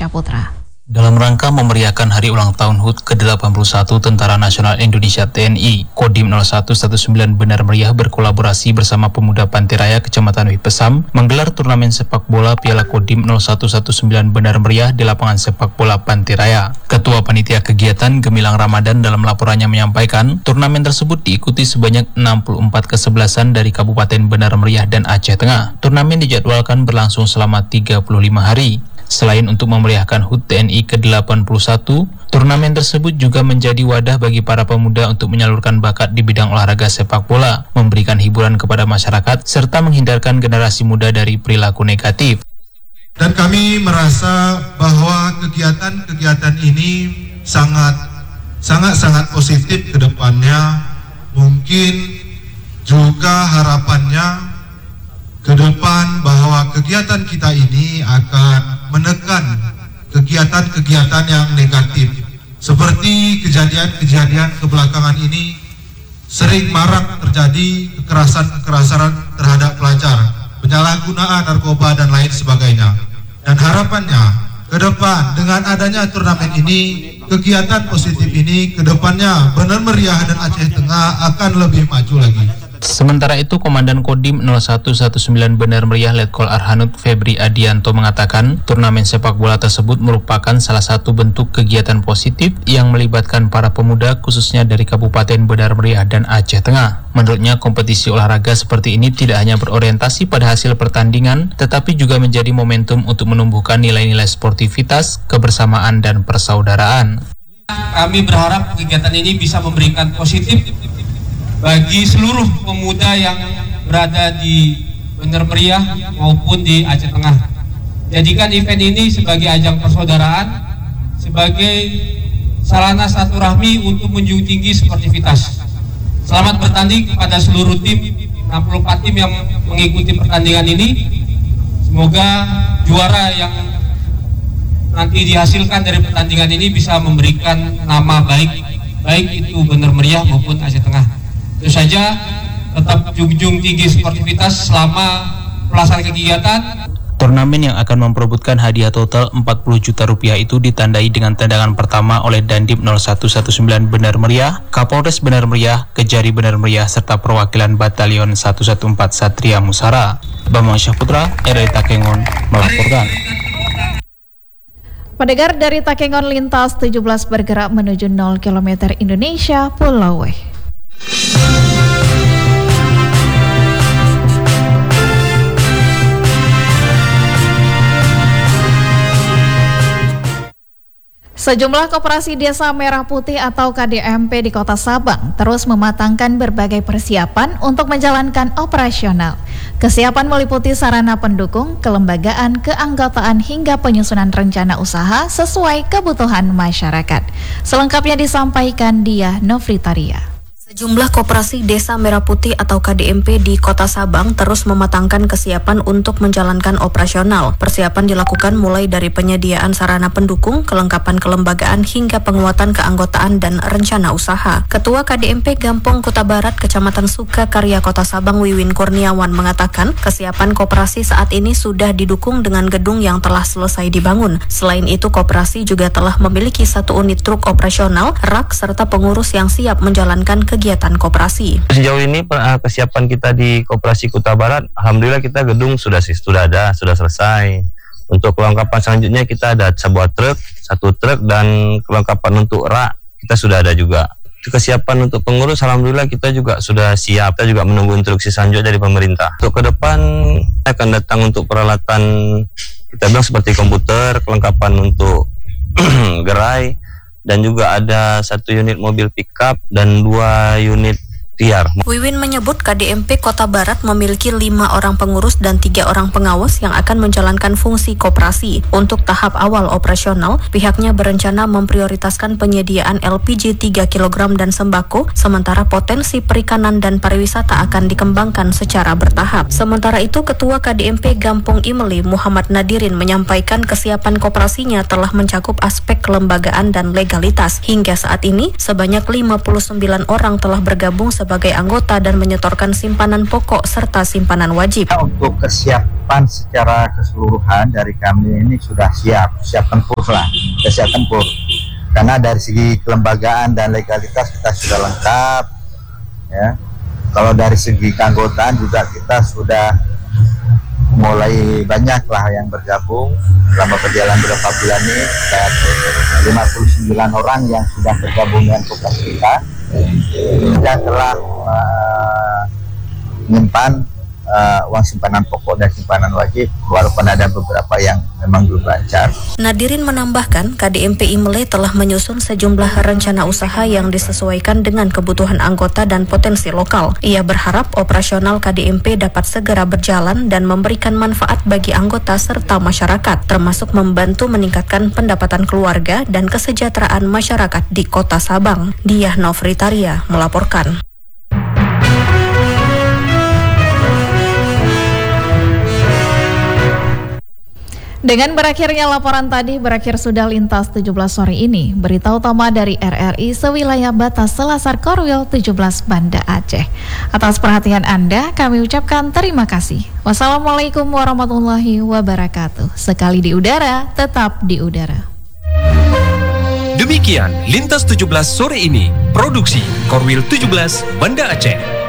Putra. Dalam rangka memeriahkan hari ulang tahun HUT ke-81 Tentara Nasional Indonesia TNI, Kodim 0119 Benar Meriah berkolaborasi bersama Pemuda Pantai Raya Kecamatan Wipesam menggelar turnamen sepak bola Piala Kodim 0119 Benar Meriah di lapangan sepak bola Pantai Raya. Ketua Panitia Kegiatan Gemilang Ramadan dalam laporannya menyampaikan, turnamen tersebut diikuti sebanyak 64 kesebelasan dari Kabupaten Benar Meriah dan Aceh Tengah. Turnamen dijadwalkan berlangsung selama 35 hari. Selain untuk memeriahkan HUT TNI ke-81, turnamen tersebut juga menjadi wadah bagi para pemuda untuk menyalurkan bakat di bidang olahraga sepak bola, memberikan hiburan kepada masyarakat, serta menghindarkan generasi muda dari perilaku negatif. Dan kami merasa bahwa kegiatan-kegiatan ini sangat positif ke depannya. Mungkin juga harapannya ke depan bahwa kegiatan kita ini akan menekan kegiatan-kegiatan yang negatif. Seperti kejadian-kejadian kebelakangan ini sering marak terjadi kekerasan terhadap pelajar, penyalahgunaan narkoba dan lain sebagainya. Dan harapannya ke depan dengan adanya turnamen ini, kegiatan positif ini ke depannya Benar Meriah dan Aceh Tengah akan lebih maju lagi. Sementara itu, Komandan Kodim 0119 Benar Meriah Letkol Arhanud Febri Adianto mengatakan, turnamen sepak bola tersebut merupakan salah satu bentuk kegiatan positif yang melibatkan para pemuda khususnya dari Kabupaten Benar Meriah dan Aceh Tengah. Menurutnya, kompetisi olahraga seperti ini tidak hanya berorientasi pada hasil pertandingan, tetapi juga menjadi momentum untuk menumbuhkan nilai-nilai sportivitas, kebersamaan, dan persaudaraan. Kami berharap kegiatan ini bisa memberikan positif bagi seluruh pemuda yang berada di Benar Meriah maupun di Aceh Tengah. Jadikan event ini sebagai ajang persaudaraan, sebagai sarana silaturahmi untuk menjunjung tinggi sportivitas. Selamat bertanding kepada seluruh tim, 64 tim yang mengikuti pertandingan ini. Semoga juara yang nanti dihasilkan dari pertandingan ini bisa memberikan nama baik itu Benar Meriah maupun Aceh Tengah. Itu saja, tetap junjung tinggi sportivitas selama pelaksanaan kegiatan. Turnamen yang akan memperebutkan hadiah total 40 juta rupiah itu ditandai dengan tendangan pertama oleh Dandim 0119 Benar Meriah, Kapolres Benar Meriah, Kejari Benar Meriah, serta perwakilan Batalion 114 Satria Musara. Bambang Syahputra, RRI Takengon melaporkan. Pendengar, dari Takengon lintas 17 bergerak menuju 0 km Indonesia Pulau W. Sejumlah koperasi Desa Merah Putih atau KDMP di Kota Sabang terus mematangkan berbagai persiapan untuk menjalankan operasional. Kesiapan meliputi sarana pendukung, kelembagaan, keanggotaan hingga penyusunan rencana usaha sesuai kebutuhan masyarakat. Selengkapnya disampaikan Diah Novritaria. Sejumlah koperasi Desa Merah Putih atau KDMP di Kota Sabang terus mematangkan kesiapan untuk menjalankan operasional. Persiapan dilakukan mulai dari penyediaan sarana pendukung, kelengkapan kelembagaan, hingga penguatan keanggotaan dan rencana usaha. Ketua KDMP Gampong Kuta Barat, Kecamatan Sukakarya, Kota Sabang, Wiwin Kurniawan mengatakan, kesiapan koperasi saat ini sudah didukung dengan gedung yang telah selesai dibangun. Selain itu, koperasi juga telah memiliki 1 unit truk operasional, rak, serta pengurus yang siap menjalankan kegiatan koperasi. Sejauh ini kesiapan kita di Koperasi Kuta Barat, alhamdulillah kita gedung sudah selesai. Untuk kelengkapan selanjutnya kita ada sebuah truk, 1 truk, dan kelengkapan untuk rak kita sudah ada juga. Kesiapan untuk pengurus alhamdulillah kita juga sudah siap. Kita juga menunggu instruksi selanjutnya dari pemerintah. Untuk ke depan akan datang untuk peralatan kita bilang seperti komputer, kelengkapan untuk gerai, dan juga ada 1 unit mobil pickup dan 2 unit tiar. Wiwin menyebut KDMP Kota Barat memiliki 5 orang pengurus dan 3 orang pengawas yang akan menjalankan fungsi koperasi. Untuk tahap awal operasional, pihaknya berencana memprioritaskan penyediaan LPG 3 kg dan sembako, sementara potensi perikanan dan pariwisata akan dikembangkan secara bertahap. Sementara itu, Ketua KDMP Gampong Imeli Muhammad Nadirin menyampaikan kesiapan koperasinya telah mencakup aspek kelembagaan dan legalitas. Hingga saat ini, sebanyak 59 orang telah bergabung sebagai anggota dan menyetorkan simpanan pokok serta simpanan wajib. Untuk kesiapan secara keseluruhan dari kami ini sudah siap tempur lah, siap tempur. Karena dari segi kelembagaan dan legalitas kita sudah lengkap, ya. Kalau dari segi keanggotaan juga kita sudah mulai banyak lah yang bergabung selama perjalanan berapa bulan ini. Kayak 59 orang yang sudah bergabung dengan koperasi kita. Kita telah menyimpan uang simpanan pokok dan simpanan wajib, walaupun ada beberapa yang memang belum lancar. Nadirin menambahkan, KDMP Imlay telah menyusun sejumlah rencana usaha yang disesuaikan dengan kebutuhan anggota dan potensi lokal. Ia berharap operasional KDMP dapat segera berjalan dan memberikan manfaat bagi anggota serta masyarakat, termasuk membantu meningkatkan pendapatan keluarga dan kesejahteraan masyarakat di Kota Sabang. Diah Novritaria melaporkan. Dengan berakhirnya laporan tadi, berakhir sudah Lintas 17 sore ini. Berita utama dari RRI sewilayah batas Selasar Korwil 17 Banda Aceh. Atas perhatian Anda, kami ucapkan terima kasih. Wassalamualaikum warahmatullahi wabarakatuh. Sekali di udara, tetap di udara. Demikian Lintas 17 sore ini. Produksi Korwil 17 Banda Aceh.